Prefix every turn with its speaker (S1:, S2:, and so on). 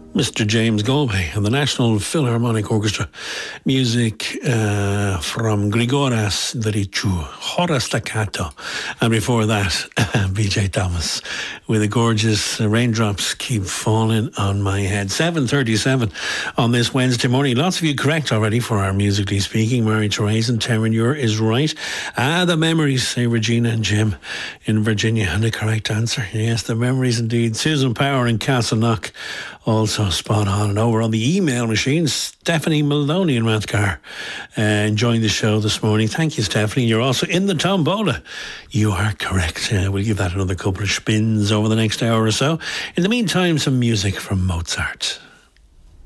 S1: Mr. James Galway and the National Philharmonic Orchestra. Music from Grigoras Dirichu, Hora Staccato. And before that, BJ Thomas with a gorgeous Raindrops Keep Falling on My Head. 7:37 on this Wednesday morning. Lots of you correct already for our Musically Speaking. Mary Therese and Terenure is right. The memories, say Regina and Jim in Virginia. And the correct answer, yes, the memories indeed. Susan Power in Castleknock, also spot on. And over on the email machine, Stephanie Maloney in Rathcar, enjoying the show this morning. Thank you, Stephanie. You're also in the tombola. You are correct. We'll give that another couple of spins over the next hour or so. In the meantime, some music from Mozart.